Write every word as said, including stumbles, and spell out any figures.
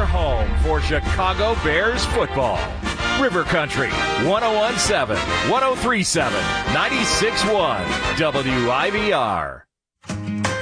home for Chicago Bears football. River Country, one oh one point seven, one oh three point seven, ninety-six point one, W I V R.